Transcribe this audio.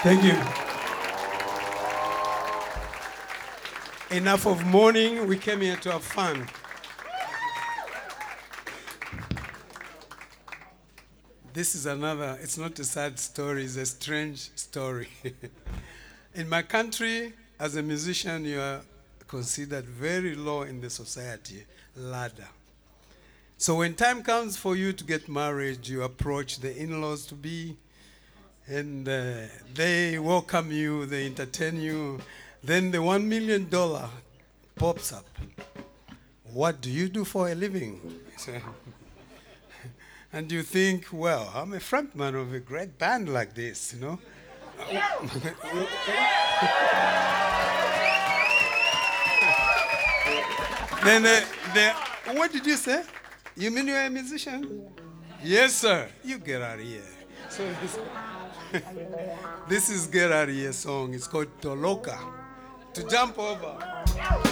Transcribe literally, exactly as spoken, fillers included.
Thank you. Enough of mourning. We came here to have fun. This is another, it's not a sad story, it's a strange story. In my country, as a musician, you are considered very low in the society ladder. So when time comes for you to get married, you approach the in-laws to be, and uh, they welcome you, they entertain you. Then the one million dollar pops up. What do you do for a living? So, and you think, well, I'm a frontman of a great band like this, you know. Then the, the, what did you say? You mean you're a musician? Yes, sir. You get out of here. So this, this is Get Out of Here song. It's called Toloka. To jump over.